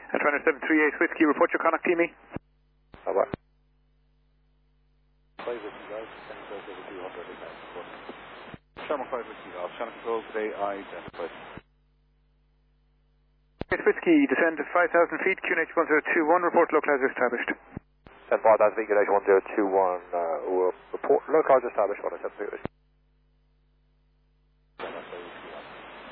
Runner 738 Whiskey, report your contact to me. Bye-bye. 5 Whiskey Golf, descending close over 200 in that report. Sherman 5 Whiskey Golf, channel control today identified. Whiskey, descend to 5,000 feet, QNH 1021, report localizer established. Send 5,000 feet, QNH 1021, report localizer established, 173 Whiskey.